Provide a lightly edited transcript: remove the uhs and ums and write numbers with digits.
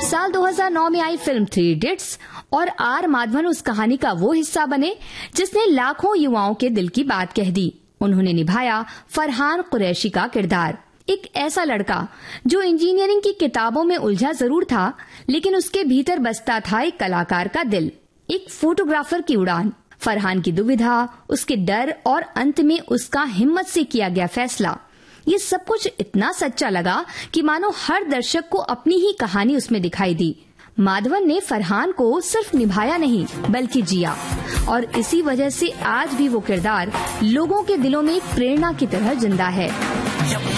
साल 2009 में आई film three idiots और आर माधवन उस कहानी का वो हिस्सा बने जिसने लाखों युवाओं के दिल की बात कह दी। उन्होंने निभाया फरहान कुरैशी का किरदार, एक ऐसा लड़का जो इंजीनियरिंग की किताबों में उलझा जरूर था, लेकिन उसके भीतर बसता था एक कलाकार का दिल, एक फोटोग्राफर की उड़ान। फरहान की दुविधा, उसके डर और अंत में उसका हिम्मत से किया गया फैसला, ये सब कुछ इतना सच्चा लगा कि मानो हर दर्शक को अपनी ही कहानी उसमें दिखाई दी। माधवन ने फरहान को सिर्फ निभाया नहीं बल्कि जिया, और इसी वजह से आज भी वो किरदार लोगों के दिलों में एक प्रेरणा की तरह जिंदा है।